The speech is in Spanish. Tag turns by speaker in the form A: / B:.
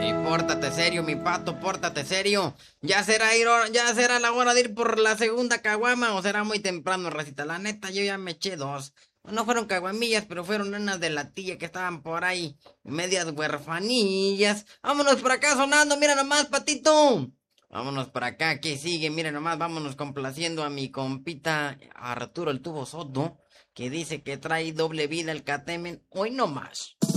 A: Y pórtate serio, mi pato, pórtate serio. Ya será la hora de ir por la segunda caguama o será muy temprano, racita. La neta, yo ya me eché dos. No fueron caguamillas, pero fueron unas de latilla que estaban por ahí, medias huerfanillas. Vámonos por acá sonando, mira nomás, patito. Vámonos por acá, que sigue, mira nomás, vámonos complaciendo a mi compita Arturo el Tubo Soto, que dice que trae doble vida el Catemen. Hoy nomás.